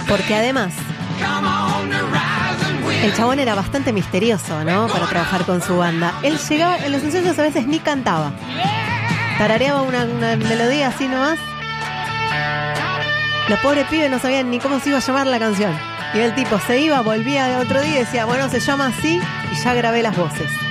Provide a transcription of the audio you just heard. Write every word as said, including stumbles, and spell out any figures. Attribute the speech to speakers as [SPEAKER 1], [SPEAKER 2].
[SPEAKER 1] Porque además, el chabón era bastante misterioso, ¿no? Para trabajar con su banda. Él llegaba, en los ensayos a veces ni cantaba. Tarareaba una, una melodía así nomás. Los pobres pibes no sabían ni cómo se iba a llamar la canción. Y el tipo se iba, volvía otro día y decía, bueno, se llama así y ya grabé las voces.